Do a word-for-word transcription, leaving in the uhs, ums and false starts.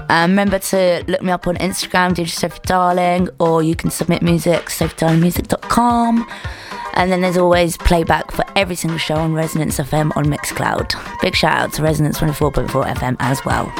Um, remember to look me up on Instagram, D J Sophie Darling, or you can submit music, sophie darling music dot com. And then there's always playback for every single show on Resonance F M on Mixcloud. Big shout out to Resonance twenty-four point four F M as well.